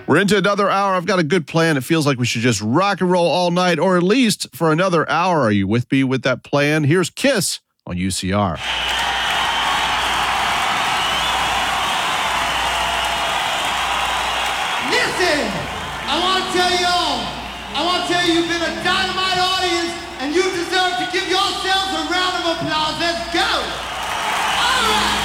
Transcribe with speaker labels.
Speaker 1: We're into another hour. I've got a good plan. It feels like we should just rock and roll all night, or at least for another hour. Are you with me with that plan? Here's Kiss on UCR.
Speaker 2: Listen, I want to tell you, you've been a dynamite audience, and you deserve to give yourselves a round of applause. Let's go. All right.